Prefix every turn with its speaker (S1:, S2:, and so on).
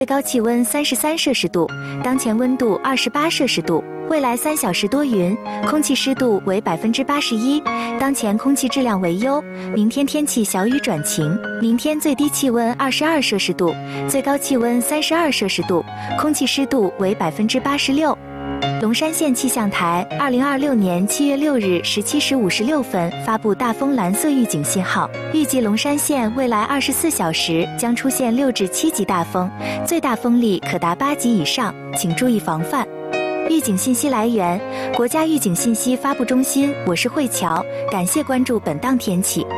S1: 最高气温33摄氏度，当前温度28摄氏度。未来3小时多云，空气湿度为81%，当前空气质量为优。明天天气小雨转晴，明天最低气温22摄氏度，最高气温32摄氏度，空气湿度为86%。龙山县气象台2026年7月6日17时56分发布大风蓝色预警信号，预计龙山县未来24小时将出现6至7级大风，最大风力可达8级以上，请注意防范。预警信息来源：国家预警信息发布中心。我是慧乔，感谢关注本档天气。